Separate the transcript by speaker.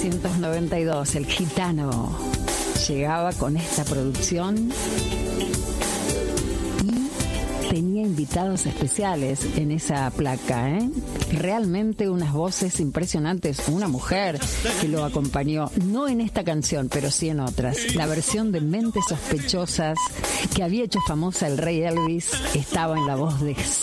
Speaker 1: 1992, el Gitano llegaba con esta producción y tenía invitados especiales en esa placa, ¿eh? Realmente unas voces impresionantes. Una mujer que lo acompañó, no en esta canción, pero sí en otras. La versión de Mentes Sospechosas que había hecho famosa el rey Elvis estaba en la voz de